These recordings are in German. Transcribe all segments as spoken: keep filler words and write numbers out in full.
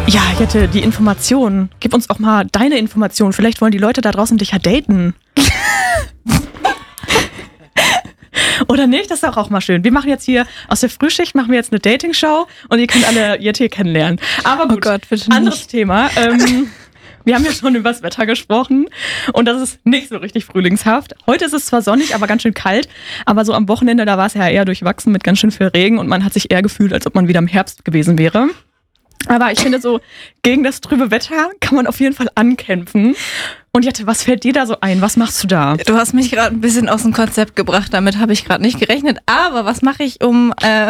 Ja, Jette, die Informationen. Gib uns auch mal deine Informationen. Vielleicht wollen die Leute da draußen dich ja daten. Oder nicht? Das ist auch, auch mal schön. Wir machen jetzt hier aus der Frühschicht machen wir jetzt eine Dating-Show und ihr könnt alle Jette kennenlernen. Aber gut, oh Gott, bitte anderes nicht. Thema. Ähm, wir haben ja schon über das Wetter gesprochen und das ist nicht so richtig frühlingshaft. Heute ist es zwar sonnig, aber ganz schön kalt. Aber so am Wochenende, da war es ja eher durchwachsen mit ganz schön viel Regen und man hat sich eher gefühlt, als ob man wieder im Herbst gewesen wäre. Aber ich finde so, gegen das trübe Wetter kann man auf jeden Fall ankämpfen. Und Jette, was fällt dir da so ein? Was machst du da? Du hast mich gerade ein bisschen aus dem Konzept gebracht, damit habe ich gerade nicht gerechnet. Aber was mache ich, um äh,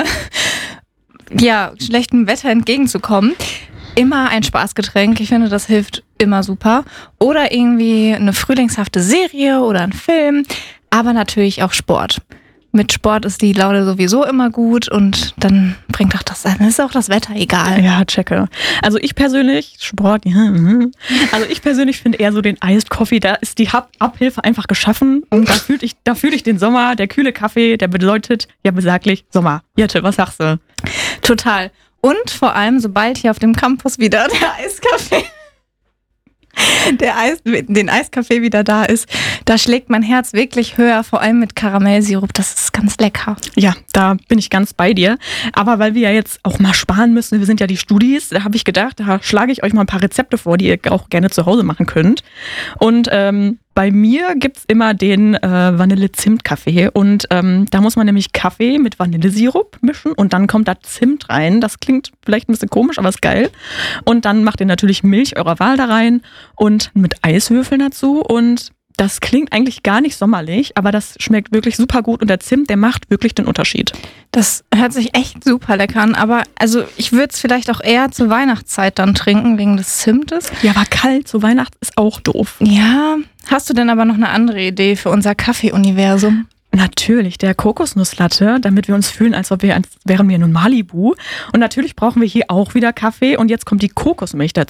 ja, schlechtem Wetter entgegenzukommen? Immer ein Spaßgetränk. Ich finde, das hilft immer super. Oder irgendwie eine frühlingshafte Serie oder ein Film. Aber natürlich auch Sport. Mit Sport ist die Laune sowieso immer gut und dann bringt auch das, dann ist auch das Wetter egal. Ja, checke. Also ich persönlich, Sport, ja, also ich persönlich finde eher so den Iced Coffee, da ist die Hab- Abhilfe einfach geschaffen und da fühle ich, da fühle ich den Sommer, der kühle Kaffee, der bedeutet ja besaglich Sommer. Jette, was sagst du? Total. Und vor allem, sobald hier auf dem Campus wieder der Eiskaffee Der Eis, den Eiskaffee wieder da ist, da schlägt mein Herz wirklich höher, vor allem mit Karamellsirup. Das ist ganz lecker. Ja, da bin ich ganz bei dir. Aber weil wir ja jetzt auch mal sparen müssen, wir sind ja die Studis, da habe ich gedacht, da schlage ich euch mal ein paar Rezepte vor, die ihr auch gerne zu Hause machen könnt. Und ähm, bei mir gibt's immer den äh, Vanille-Zimt-Kaffee und ähm, da muss man nämlich Kaffee mit Vanillesirup mischen und dann kommt da Zimt rein. Das klingt vielleicht ein bisschen komisch, aber ist geil. Und dann macht ihr natürlich Milch eurer Wahl da rein und mit Eiswürfeln dazu und das klingt eigentlich gar nicht sommerlich, aber das schmeckt wirklich super gut und der Zimt, der macht wirklich den Unterschied. Das hört sich echt super lecker an, aber also ich würde es vielleicht auch eher zur Weihnachtszeit dann trinken, wegen des Zimtes. Ja, aber kalt zu Weihnachten ist auch doof. Ja, hast du denn aber noch eine andere Idee für unser Kaffee-Universum? Natürlich, der Kokosnusslatte, damit wir uns fühlen, als ob wir, als wären wir nun Malibu. Und natürlich brauchen wir hier auch wieder Kaffee und jetzt kommt die Kokosmilch dazu.